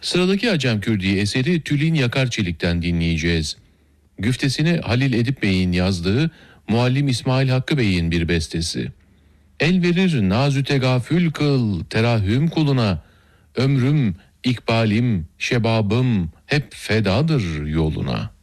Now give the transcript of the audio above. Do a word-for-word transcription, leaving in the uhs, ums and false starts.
Sıradaki Acem Kürdi eseri Tülin Yakarçelik'ten dinleyeceğiz. Güftesini Halil Edip Bey'in yazdığı, Muallim İsmail Hakkı Bey'in bir bestesi. El verir nazü tegafül kıl terahüm kuluna, ömrüm, ikbalim, şebabım hep fedadır yoluna.